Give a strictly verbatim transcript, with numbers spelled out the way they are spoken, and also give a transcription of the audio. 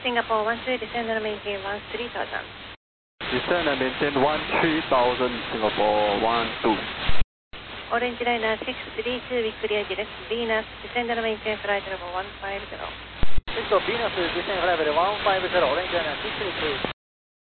Singapore one two, descend and maintain one three thousand. Descend and maintain one three thousand, Singapore one two. Orange Liner six three two, Victoria direct Venus, descend and maintain flight level one five zero. Cisco Venus, descend flight level one five zero, Orange Liner six three two.